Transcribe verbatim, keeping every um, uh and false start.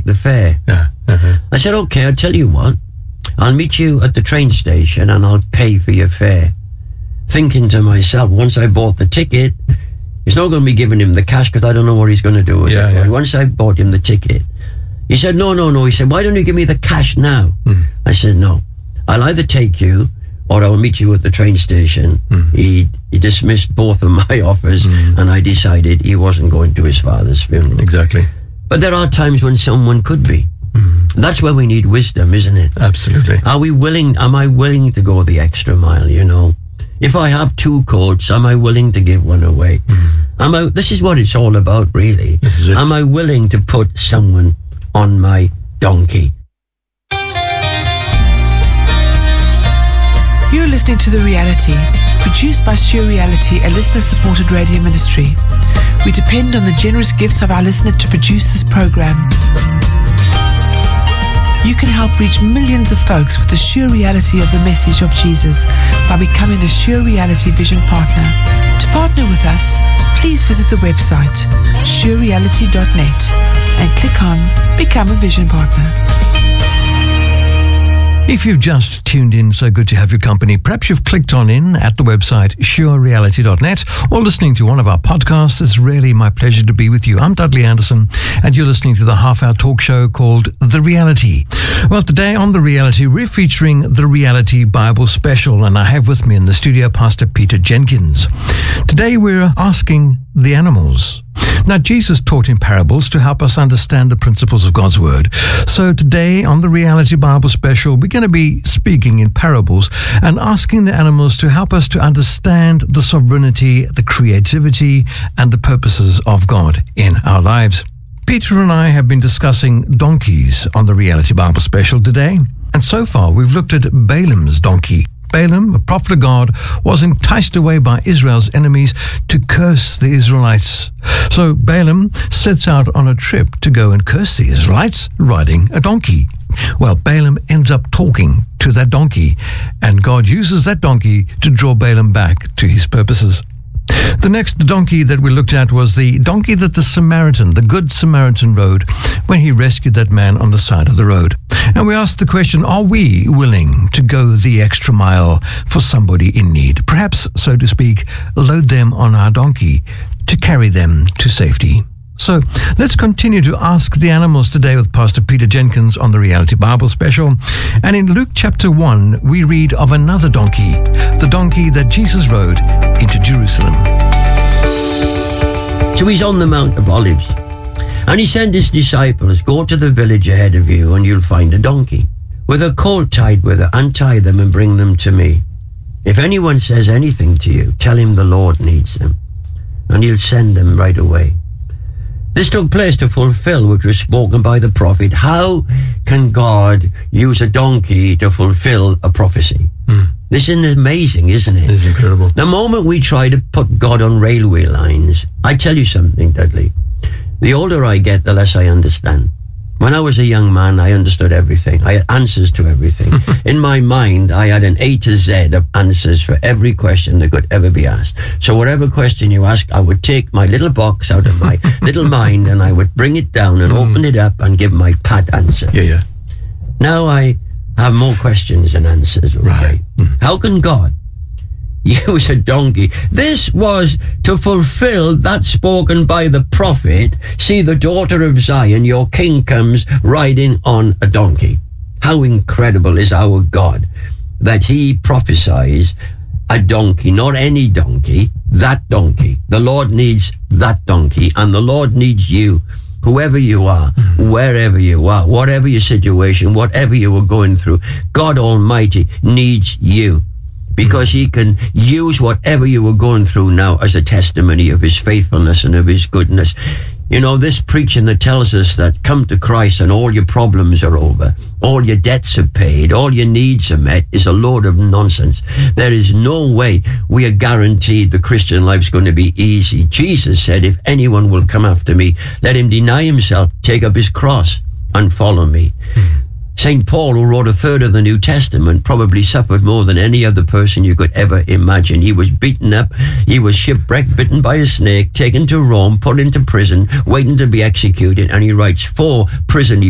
the fare. Yeah. Uh-huh. I said, okay, I'll tell you what. I'll meet you at the train station and I'll pay for your fare. Thinking to myself, once I bought the ticket, it's not going to be giving him the cash because I don't know what he's going to do with yeah, it. Yeah. Once I bought him the ticket, he said, no, no, no. He said, why don't you give me the cash now? Mm. I said, no. I'll either take you or I'll meet you at the train station. Mm. He, he dismissed both of my offers mm. and I decided he wasn't going to his father's funeral. Exactly. But there are times when someone could be. Mm. That's where we need wisdom, isn't it? Absolutely. Are we willing, am I willing to go the extra mile, you know? If I have two coats, am I willing to give one away? Mm. Am I, this is what it's all about, really. This is it. Am I willing to put someone on my donkey? You're listening to The Reality, produced by Sure Reality, a listener-supported radio ministry. We depend on the generous gifts of our listeners to produce this program. You can help reach millions of folks with the sure reality of the message of Jesus by becoming a Sure Reality Vision Partner. To partner with us, please visit the website sure reality dot net and click on Become a Vision Partner. If you've just tuned in, so good to have your company. Perhaps you've clicked on in at the website sure reality dot net or listening to one of our podcasts. It's really my pleasure to be with you. I'm Dudley Anderson, and you're listening to the half-hour talk show called The Reality. Well, today on The Reality, we're featuring the Reality Bible Special, and I have with me in the studio Pastor Peter Jenkins. Today we're asking the animals. Now, Jesus taught in parables to help us understand the principles of God's Word. So today on the Reality Bible Special, we're going to be speaking in parables and asking the animals to help us to understand the sovereignty, the creativity, and the purposes of God in our lives. Peter and I have been discussing donkeys on the Reality Bible Special today. And so far, we've looked at Balaam's donkey. Balaam, a prophet of God, was enticed away by Israel's enemies to curse the Israelites. So Balaam sets out on a trip to go and curse the Israelites riding a donkey. Well, Balaam ends up talking to that donkey, and God uses that donkey to draw Balaam back to his purposes. The next donkey that we looked at was the donkey that the Samaritan, the Good Samaritan, rode when he rescued that man on the side of the road. And we asked the question, are we willing to go the extra mile for somebody in need? Perhaps, so to speak, load them on our donkey to carry them to safety. So let's continue to ask the animals today with Pastor Peter Jenkins on the Reality Bible Special. And in Luke chapter one, we read of another donkey, the donkey that Jesus rode into Jerusalem. So he's on the Mount of Olives, and he sent his disciples, go to the village ahead of you and you'll find a donkey with a colt tied with her. Untie them and bring them to me. If anyone says anything to you, tell him the Lord needs them, and he'll send them right away. This took place to fulfill what was spoken by the prophet. How can God use a donkey to fulfill a prophecy? Mm. This is amazing, isn't it? It is incredible. The moment we try to put God on railway lines, I tell you something, Dudley. The older I get, the less I understand. When I was a young man, I understood everything. I had answers to everything. In my mind, I had an A to Z of answers for every question that could ever be asked. So whatever question you asked, I would take my little box out of my little mind and I would bring it down and mm. open it up and give my pat answer. Yeah, yeah. Now I have more questions than answers. Okay? Right. Mm. How can God use a donkey? This was to fulfill that spoken by the prophet. See, the daughter of Zion, your king comes riding on a donkey. How incredible is our God that he prophesies a donkey, not any donkey, that donkey. The Lord needs that donkey, and the Lord needs you. Whoever you are, wherever you are, whatever your situation, whatever you are going through, God Almighty needs you. Because he can use whatever you were going through now as a testimony of his faithfulness and of his goodness. You know, this preaching that tells us that come to Christ and all your problems are over, all your debts are paid, all your needs are met, is a load of nonsense. There is no way we are guaranteed the Christian life's going to be easy. Jesus said, if anyone will come after me, let him deny himself, take up his cross and follow me. Saint Paul, who wrote a third of the New Testament, probably suffered more than any other person you could ever imagine. He was beaten up, he was shipwrecked, bitten by a snake, taken to Rome, put into prison, waiting to be executed, and he writes four prison